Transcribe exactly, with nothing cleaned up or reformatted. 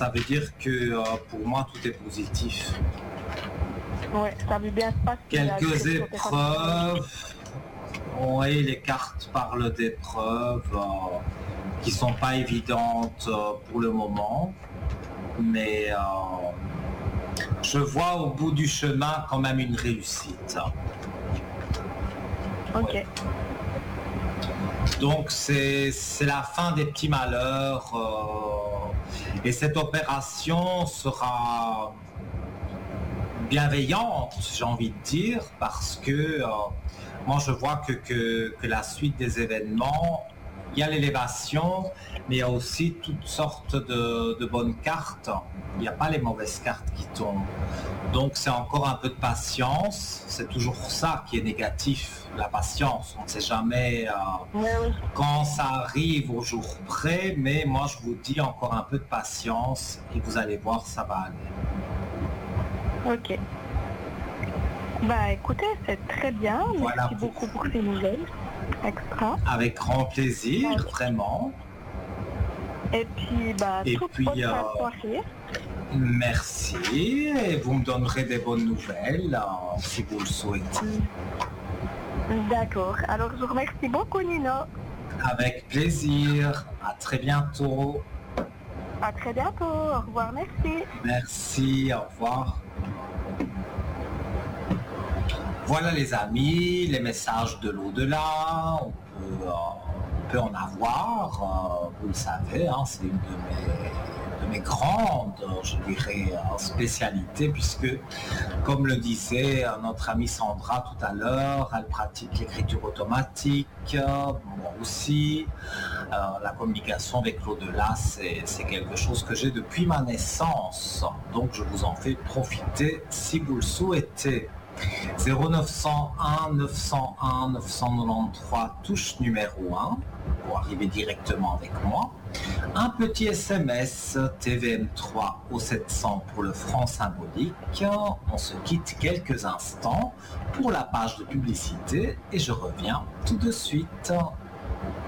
ça veut dire que euh, pour moi tout est positif. Ouais, ça veut bien se passer. Quelques épreuves, oui, les cartes parlent d'épreuves euh, qui sont pas évidentes euh, pour le moment, mais euh, je vois au bout du chemin quand même une réussite. Ok. Ouais. Donc c'est c'est la fin des petits malheurs euh, et cette opération sera bienveillante, j'ai envie de dire, parce que euh, moi je vois que, que, que la suite des événements, il y a l'élévation, mais il y a aussi toutes sortes de, de bonnes cartes. Il n'y a pas les mauvaises cartes qui tombent. Donc c'est encore un peu de patience. C'est toujours ça qui est négatif, la patience. On ne sait jamais euh, Oui, oui. quand ça arrive au jour près, mais moi je vous dis encore un peu de patience et vous allez voir, ça va aller. Ok. Bah écoutez, c'est très bien. Voilà Merci pour- beaucoup pour ces nouvelles. Extra. Avec grand plaisir, Ouais. vraiment. Et puis, bah, Et toute puis, bonne euh, fin de soirée. Merci. Et vous me donnerez des bonnes nouvelles euh, si vous le souhaitez. D'accord. Alors, je vous remercie beaucoup, Nino. Avec plaisir. À très bientôt. À très bientôt. Au revoir. Merci. Merci. Au revoir. Voilà les amis, les messages de l'au-delà. On peut, euh, on peut en avoir. euh, vous le savez, hein, c'est une de mes, de mes grandes, je dirais, euh, spécialités, puisque, comme le disait euh, notre amie Sandra tout à l'heure, elle pratique l'écriture automatique, euh, moi aussi. Euh, la communication avec l'au-delà, c'est c'est quelque chose que j'ai depuis ma naissance. Donc, je vous en fais profiter si vous le souhaitez. zéro neuf cent un neuf cent un neuf cent quatre-vingt-treize, touche numéro un, pour arriver directement avec moi. Un petit S M S T V M trois au sept cents pour le franc symbolique. On se quitte quelques instants pour la page de publicité et je reviens tout de suite.